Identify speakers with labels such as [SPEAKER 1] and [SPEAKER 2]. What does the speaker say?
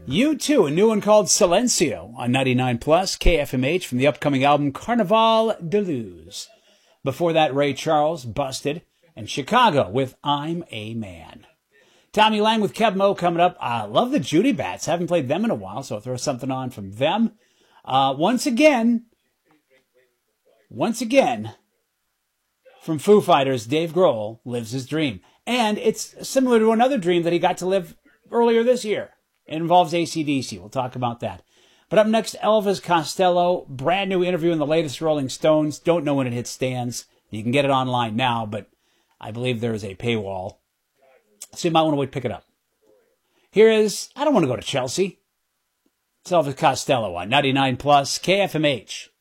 [SPEAKER 1] U2, a new one called Silencio on 99 Plus KFMH from the upcoming album Carnaval de Luz. Before that, Ray Charles, Busted, and Chicago with I'm a Man. Tommy Lang with Kev Mo coming up. I love the Judy Bats. Haven't played them in a while, so I'll throw something on from them. Once again, from Foo Fighters, Dave Grohl lives his dream. And it's similar to another dream that he got to live earlier this year. It involves AC/DC. We'll talk about that. But up next, Elvis Costello, brand new interview in the latest Rolling Stones. Don't know when it hits stands. You can get it online now, but I believe there is a paywall. So you might want to wait to pick it up. Here is, I Don't Want to Go to Chelsea. It's Elvis Costello on 99 Plus KFMH.